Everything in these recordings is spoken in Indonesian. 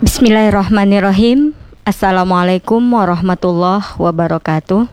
Bismillahirrahmanirrahim. Assalamualaikum warahmatullahi wabarakatuh.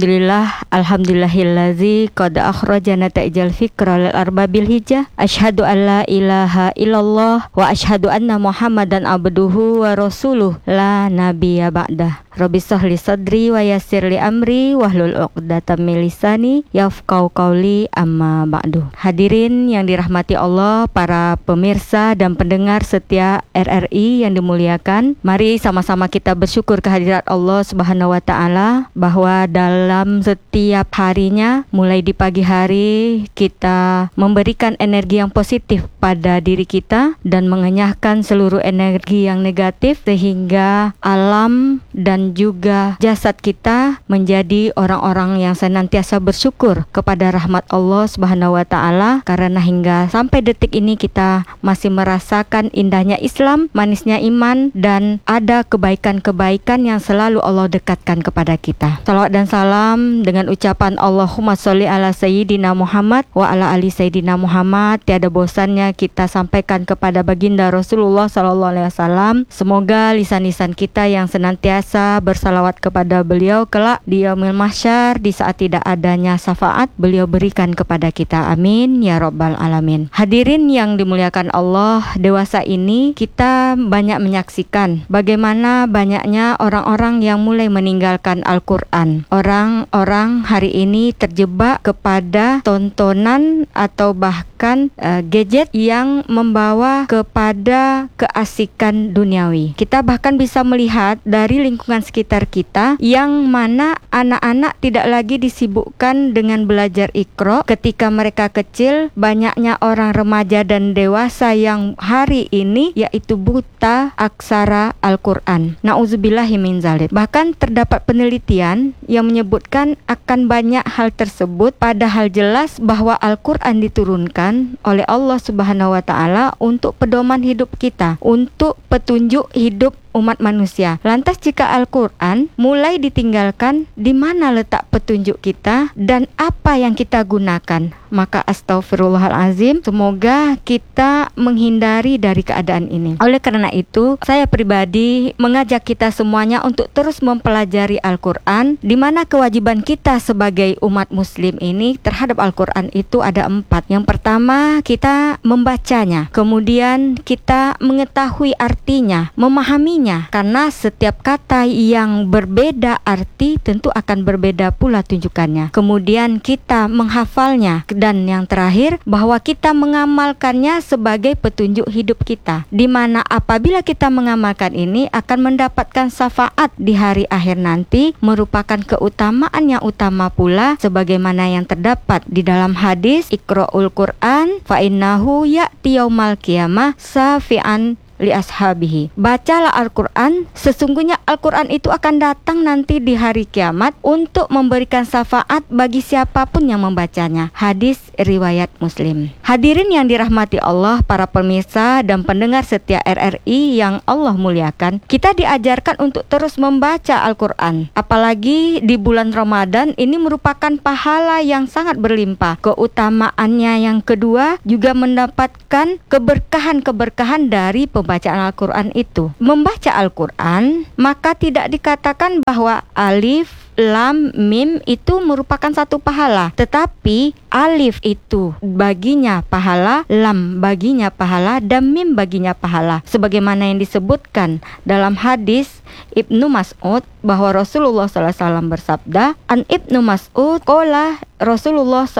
Alhamdulillahillazi qad akhrajana ta'ijal fikra lil arbabil hijah. Asyhadu an la ilaha illallah wa asyhadu anna Muhammadan abduhu wa rasuluh la nabiyya ba'dah. Rabbi shrahli sadri wa yassir li amri wahlul 'uqdatam min lisani yafqahu qawli amma ba'du. Hadirin yang dirahmati Allah, para pemirsa dan pendengar setia RRI yang dimuliakan, mari sama-sama kita bersyukur kehadirat Allah Subhanahu wa taala bahwa dalam setiap harinya mulai di pagi hari kita memberikan energi yang positif pada diri kita dan mengenyahkan seluruh energi yang negatif sehingga alam dan juga jasad kita menjadi orang-orang yang senantiasa bersyukur kepada rahmat Allah Subhanahu wa taala, karena hingga sampai detik ini kita masih merasakan indahnya Islam, manisnya iman, dan ada kebaikan-kebaikan yang selalu Allah dekatkan kepada kita. Salawat dan salam dengan ucapan Allahumma sholli ala sayyidina Muhammad wa ala ali sayyidina Muhammad tiada bosannya kita sampaikan kepada baginda Rasulullah sallallahu alaihi wasallam. Semoga lisan-lisan kita yang senantiasa bersalawat kepada beliau kelak di yaumil mahsyar, di saat tidak adanya syafaat, beliau berikan kepada kita. Amin ya rabbal alamin. Hadirin yang dimuliakan Allah, dewasa ini kita banyak menyaksikan bagaimana banyaknya orang-orang yang mulai meninggalkan Al-Quran. Orang-orang hari ini terjebak kepada tontonan atau bahkan gadget yang membawa kepada keasikan duniawi. Kita bahkan bisa melihat dari lingkungan sekitar kita yang mana anak-anak tidak lagi disibukkan dengan belajar Iqra ketika mereka kecil. Banyaknya orang remaja dan dewasa yang hari ini yaitu buta aksara Al-Quran. Na'udzubillahi min dzalik. Bahkan terdapat penelitian yang menyebutkan akan banyak hal tersebut, padahal jelas bahwa Al-Quran diturunkan oleh Allah Subhanahu wa taala untuk pedoman hidup kita, untuk petunjuk hidup umat manusia. Lantas jika Al-Quran mulai ditinggalkan, di mana letak petunjuk kita dan apa yang kita gunakan? Maka astaghfirullahalazim, semoga kita menghindari dari keadaan ini. Oleh karena itu, saya pribadi mengajak kita semuanya untuk terus mempelajari Al-Quran, di mana kewajiban kita sebagai umat muslim ini terhadap Al-Quran itu ada 4. Yang pertama, kita membacanya, kemudian kita mengetahui artinya, memahaminya, karena setiap kata yang berbeda arti tentu akan berbeda pula tunjukannya. Kemudian kita menghafalnya, dan yang terakhir bahwa kita mengamalkannya sebagai petunjuk hidup kita, di mana apabila kita mengamalkan ini akan mendapatkan syafaat di hari akhir nanti, merupakan keutamaan yang utama pula sebagaimana yang terdapat di dalam hadis Iqra'ul Quran fa innahu ya'ti yaumal qiyamah syafi'an li ashabihi. Bacalah Al-Quran, sesungguhnya Al-Quran itu akan datang nanti di hari kiamat untuk memberikan syafaat bagi siapapun yang membacanya. Hadis riwayat Muslim. Hadirin yang dirahmati Allah, para pemirsa dan pendengar setia RRI yang Allah muliakan, kita diajarkan untuk terus membaca Al-Quran. Apalagi di bulan Ramadan ini merupakan pahala yang sangat berlimpah. Keutamaannya yang kedua juga mendapatkan keberkahan-keberkahan dari bacaan Al-Quran itu. Membaca Al-Quran maka tidak dikatakan bahwa alif, lam, mim itu merupakan satu pahala, tetapi alif itu baginya pahala, lam baginya pahala, dan mim baginya pahala, sebagaimana yang disebutkan dalam hadis Ibnu Mas'ud bahwa Rasulullah SAW bersabda, an Ibnu Mas'ud qala Rasulullah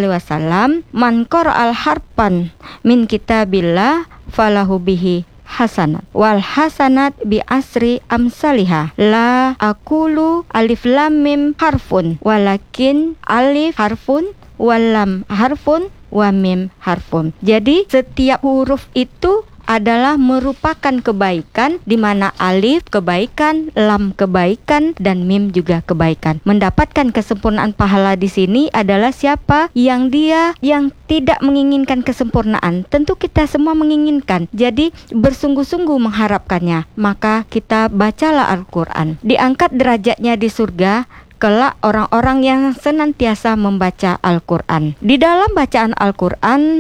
SAW, man qara'al harpan min kitabillah falahu bihi hasanat wal hasanat bi asri amsalihah la aqulu alif lam mim harfun walakin alif harfun wal lam harfun wa mim harfun. Jadi setiap huruf itu adalah merupakan kebaikan, di mana alif kebaikan, lam kebaikan, dan mim juga kebaikan. Mendapatkan kesempurnaan pahala di sini adalah siapa yang tidak menginginkan kesempurnaan. Tentu kita semua menginginkan. Jadi bersungguh-sungguh mengharapkannya. Maka kita bacalah Al-Quran. Diangkat derajatnya di surga kelak orang-orang yang senantiasa membaca Al-Quran. Di dalam bacaan Al-Quran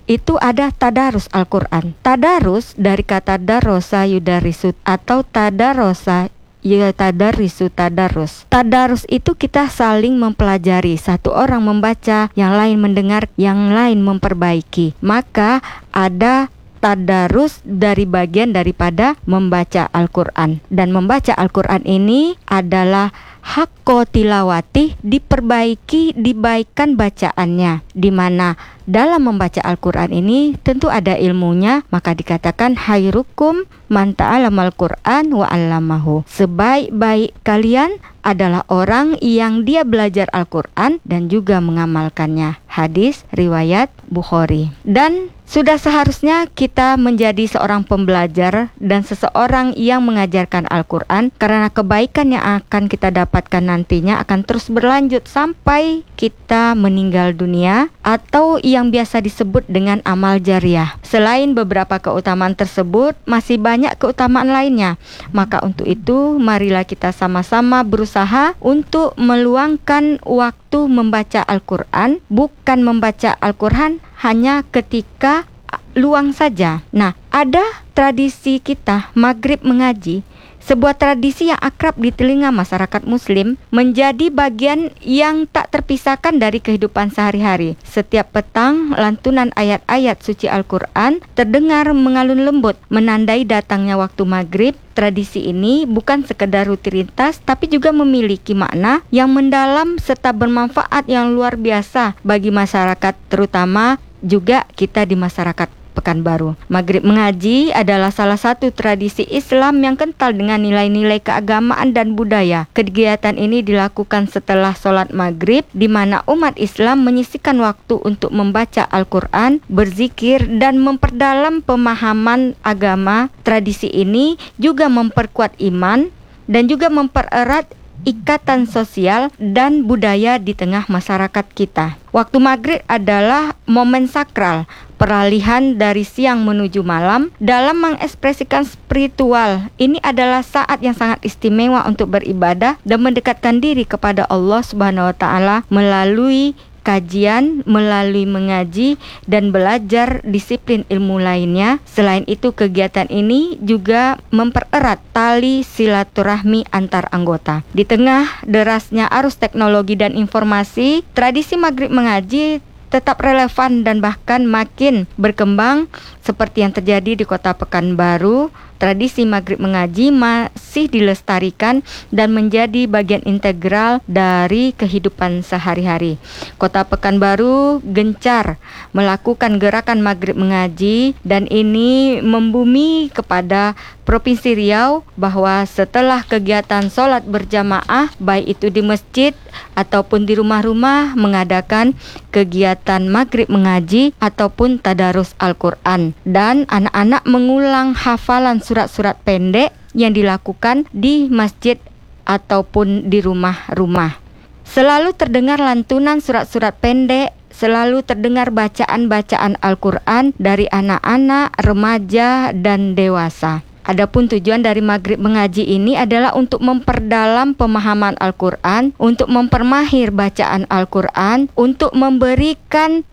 itu ada tadarus Al-Quran. Tadarus dari kata darosa yudarisu atau tadarosa yatadarisu tadarus. Tadarus itu kita saling mempelajari, satu orang membaca, yang lain mendengar, yang lain memperbaiki. Maka ada tadarus dari bagian daripada membaca Al-Quran. Dan membaca Al-Quran ini adalah hakko tilawati, diperbaiki, dibaikkan bacaannya, di mana dalam membaca Al-Quran ini tentu ada ilmunya. Maka dikatakan khairukum man ta'allamal Qur'an wa 'allamahu. Sebaik-baik kalian adalah orang yang dia belajar Al-Quran dan juga mengamalkannya. Hadis riwayat Bukhari. Dan sudah seharusnya kita menjadi seorang pembelajar dan seseorang yang mengajarkan Al-Quran, karena kebaikan yang akan kita dapatkan nantinya akan terus berlanjut sampai kita meninggal dunia, atau yang biasa disebut dengan amal jariah. Selain beberapa keutamaan tersebut, masih banyak keutamaan lainnya. Maka untuk itu, marilah kita sama-sama berusaha untuk meluangkan waktu membaca Al-Quran, bukan membaca Al-Quran hanya ketika luang saja. Nah, ada tradisi kita maghrib mengaji, sebuah tradisi yang akrab di telinga masyarakat muslim, menjadi bagian yang tak terpisahkan dari kehidupan sehari-hari. Setiap petang, lantunan ayat-ayat suci Al-Quran terdengar mengalun lembut, menandai datangnya waktu maghrib. Tradisi ini bukan sekedar rutinitas, tapi juga memiliki makna yang mendalam serta bermanfaat yang luar biasa bagi masyarakat, terutama juga kita di masyarakat Pekanbaru. Maghrib mengaji adalah salah satu tradisi Islam yang kental dengan nilai-nilai keagamaan dan budaya. Kegiatan ini dilakukan setelah sholat maghrib, di mana umat Islam menyisihkan waktu untuk membaca Al-Quran, berzikir, dan memperdalam pemahaman agama. Tradisi ini juga memperkuat iman dan juga mempererat ikatan sosial dan budaya di tengah masyarakat kita. Waktu maghrib adalah momen sakral, peralihan dari siang menuju malam. Dalam mengekspresikan spiritual, ini adalah saat yang sangat istimewa untuk beribadah dan mendekatkan diri kepada Allah Subhanahu wa Ta'ala melalui kajian, melalui mengaji dan belajar disiplin ilmu lainnya. Selain itu, kegiatan ini juga mempererat tali silaturahmi antar anggota. Di tengah derasnya arus teknologi dan informasi, tradisi maghrib mengaji tetap relevan dan bahkan makin berkembang. Seperti yang terjadi di Kota Pekanbaru, tradisi maghrib mengaji masih dilestarikan dan menjadi bagian integral dari kehidupan sehari-hari. Kota Pekanbaru gencar melakukan gerakan maghrib mengaji, dan ini membumi kepada Provinsi Riau bahwa setelah kegiatan sholat berjamaah, baik itu di masjid ataupun di rumah-rumah, mengadakan kegiatan maghrib mengaji ataupun tadarus Al-Quran, dan anak-anak mengulang hafalan surat-surat pendek yang dilakukan di masjid ataupun di rumah-rumah. Selalu terdengar lantunan surat-surat pendek, selalu terdengar bacaan-bacaan Al-Quran dari anak-anak, remaja, dan dewasa. Adapun tujuan dari maghrib mengaji ini adalah untuk memperdalam pemahaman Al-Quran, untuk mempermahir bacaan Al-Quran, untuk memberikan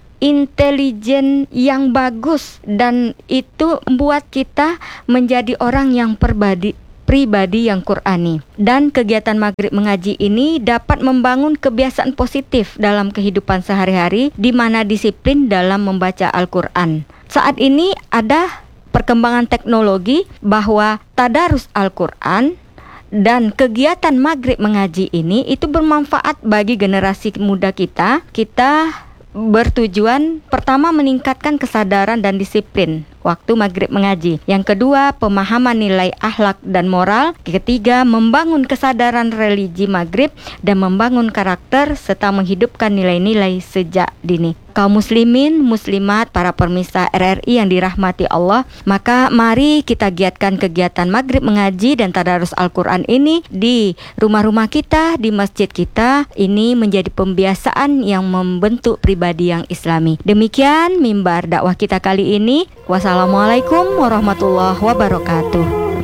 intelijen yang bagus, dan itu membuat kita menjadi orang yang pribadi yang Qurani. Dan kegiatan maghrib mengaji ini dapat membangun kebiasaan positif dalam kehidupan sehari-hari, di mana disiplin dalam membaca Al-Quran. Saat ini ada perkembangan teknologi bahwa tadarus Al-Quran dan kegiatan maghrib mengaji ini itu bermanfaat bagi generasi muda kita. Kita bertujuan pertama meningkatkan kesadaran dan disiplin waktu maghrib mengaji. Yang kedua, pemahaman nilai akhlak dan moral. Ketiga, membangun kesadaran religi maghrib dan membangun karakter serta menghidupkan nilai-nilai sejak dini. Kaum muslimin, muslimat, para pemirsa RRI yang dirahmati Allah, maka mari kita giatkan kegiatan maghrib mengaji dan tadarus Al-Quran ini di rumah-rumah kita, di masjid kita. Ini menjadi pembiasaan yang membentuk pribadi yang islami. Demikian mimbar dakwah kita kali ini. Wassalamualaikum warahmatullahi wabarakatuh.